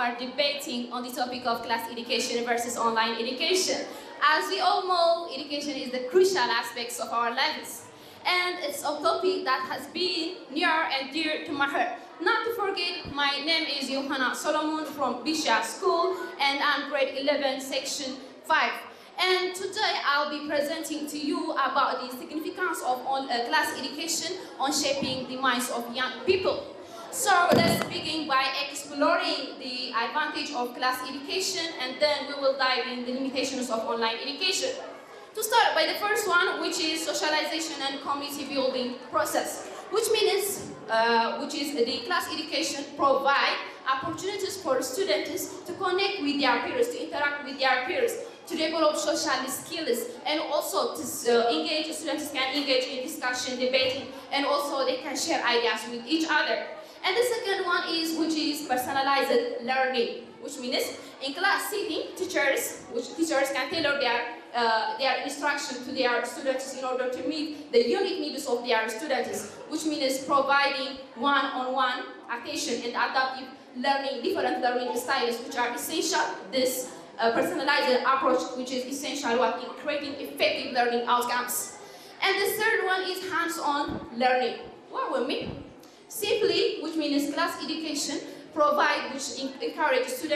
are debating on the topic of class education versus online education. As we all know, education is the crucial aspects of our lives. And it's a topic that has been near and dear to my heart. Not to forget, my name is Johanna Solomon from Bisha School, and I'm grade 11, section 5. And today I'll be presenting to you about the significance of class education on shaping the minds of young people. So let's begin by exploring the advantage of class education, and then we will dive in the limitations of online education. To start by the first one, which is socialization and community building process, which means the class education provide opportunities for students to connect with their peers, to interact with their peers, to develop social skills, and also to students can engage in discussion, debating, and also they can share ideas with each other. And the second one which is personalized learning, which means in class setting, teachers can tailor their instruction to their students in order to meet the unique needs of their students, which means providing one-on-one attention and adaptive learning, different learning styles, which are essential. This personalized approach, which is essential in creating effective learning outcomes. And the third one is hands-on learning. What will mean? Simply, which means class education which encourages students